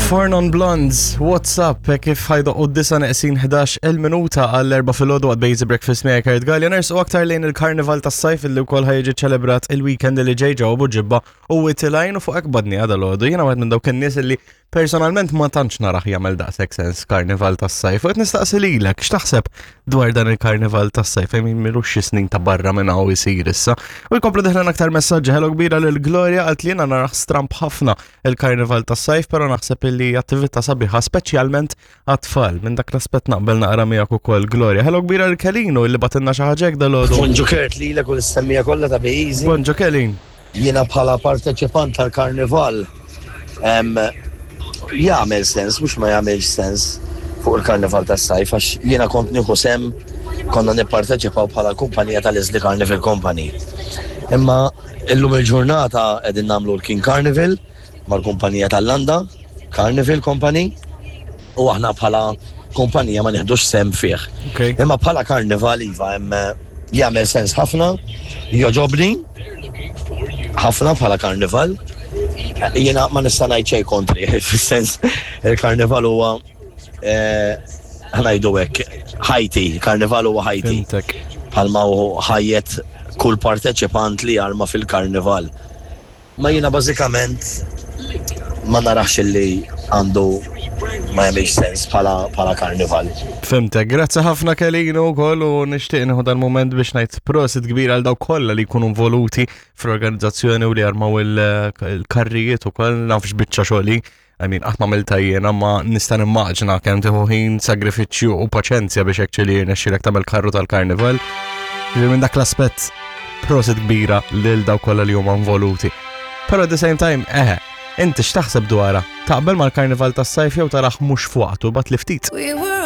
Four Non Blondes, what's up? Kif ħajdu qoddisa neqsin 11 minuta għall-4 fil-ħodu għad Bejzi Breakfast Maker Gallioners u aktar lejn il-karnival tas sajf illi wkoll ħajġi ċelebrat il-weekend li ġej ġewwa Buġibba u Witilajn u fuq akbadni għadha l-ħodu. Jiena wieħed minn dawk in-nies illi personalment ma tantx naraħ jagħmel daqshekk sens karnival tas sajf. U qed nistaqsi lilek x'taħseb dwar dan il-karnival tas sajf hemm mirux xi snin ta' barra minn hawn isir issa. U jkomplu deħlen aktar messaġġi ħelu kbira lil Gloria qalt li jiena naraħ stramp ħafna il-karnival tas sajf, però naħseb illi attività sabiħa speċjalment għat-tfal. Minn dak l-aspett naqbel naqra miegħek ukoll Gloria. Ħelu kbira lil Kelino illi batilna xi ħaġa hekk dalgħodu. Bonġu Kert lilek u l-istemmija kollha ta' Bejzi. Bonġu Kelin. Jiena bħala parteċipant tal-karnival jagħmel sens, mhux ma jagħmelx sens fuq il-karnival tas-sajf għax jiena kont nieħu sem konna nipparteċipaw bħala kumpanija tal-Iżli Carnival Company. Imma illum il-ġurnata qegħdin nagħmlu l-King Carnival mal-kumpanija tal-Landa Carnival Company u aħna bħala kumpanija ma nieħdux sem fih. Okay. Imma bħala karnival iva jagħmel sens ħafna, joġobni ħafna bħala karnival. Jiena ma nista' ngħid xejn kontri, fis-sens il-karnival huwa ħanajdu hekk ħajti, karnival huwa ħajti. Bħalma hu ħajjet kull parteċipant li jarma fil-karnival. Ma jiena bażikament ma narax li għandu ma jagħmilx sens bħala karnival. Fimtek, grazzi ħafna Kelino wkoll u nixtieq nieħu dan-mument biex ngħid prosit kbir għal dawk kollha li jkunu involuti fl-organizzazzjoni u li jarmaw il-karrijiet ukoll nafx biċċa xogħli. Qatt m'għamilta jiena ma nista' nimmaġna kemm tieħu ħin, sagrifiċċju u paċenzja biex actually nexxielek tagħmel karru tal-karnival. Minn dak l-aspett prosit kbira lil dawk kollha li huma involuti. Però at the same time, inti x'taħseb dwarha? Taqbel mal-karnival tas-sajf jew taraħ mhux fuqtu bat li ftit?